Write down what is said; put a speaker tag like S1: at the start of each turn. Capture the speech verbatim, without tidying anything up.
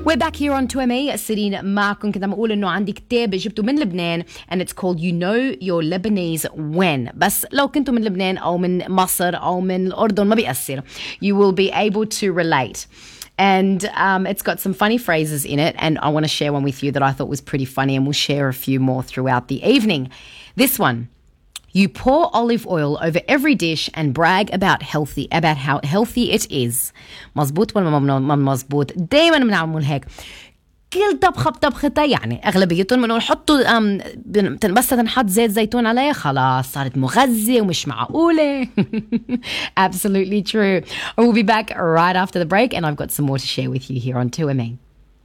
S1: We're back here on two M A سيرين معكم. كده بقول إنه عندي كتاب جبته من لبنان and it's called You Know Your Lebanese When. بس لو كنتوا من لبنان أو من مصر أو من الأردن ما بيأثر. You will be able to relate. And um, it's got some funny phrases in it, and I want to share one with you that I thought was pretty funny, and we'll share a few more throughout the evening. This one. You pour olive oil over every dish and brag about healthy about how healthy it is. مزبوط ولا ما مزبوط؟ دايما بنعمل هيك. كل طبخة بطبختها يعني أغلبيتهم بنقول حطوا بس تنحط زيت زيتون عليها خلاص صارت مغذية ومش معقولة. Absolutely true. I will be back right after the break, and I've got some more to share with you here on two M A.